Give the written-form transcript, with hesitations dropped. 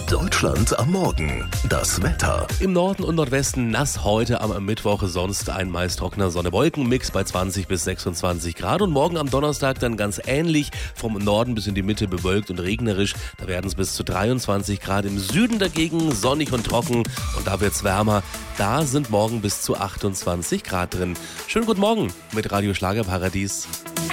Deutschland am Morgen. Das Wetter. Im Norden und Nordwesten nass heute am Mittwoch, sonst ein meist trockener Sonne-Wolken-Mix bei 20 bis 26 Grad. Und morgen am Donnerstag dann ganz ähnlich, vom Norden bis in die Mitte bewölkt und regnerisch. Da werden es bis zu 23 Grad. Im Süden dagegen sonnig und trocken und da wird's wärmer. Da sind morgen bis zu 28 Grad drin. Schönen guten Morgen mit Radio Schlagerparadies.